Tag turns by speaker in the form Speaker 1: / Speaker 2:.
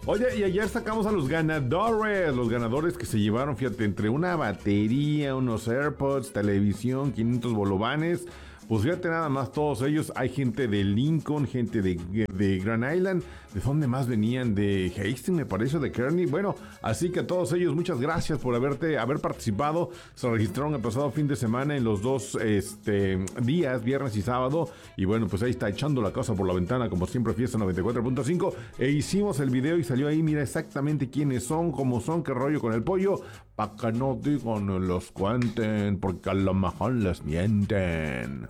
Speaker 1: Oye, y ayer sacamos a los ganadores que se llevaron, fíjate, entre una batería, unos AirPods, televisión, 500 bolovanes. Pues fíjate nada más, todos ellos, hay gente de Lincoln, gente de Grand Island, ¿de dónde más venían? De Hastings, me parece, de Kearney. Bueno, así que a todos ellos, muchas gracias por haber participado. Se registraron el pasado fin de semana en los dos días, viernes y sábado. Y bueno, pues ahí está echando la casa por la ventana, como siempre, Fiesta 94.5. E hicimos el video y salió ahí, mira exactamente quiénes son, cómo son, qué rollo con el pollo. Pa' que no digan, los cuenten, porque a lo mejor les mienten.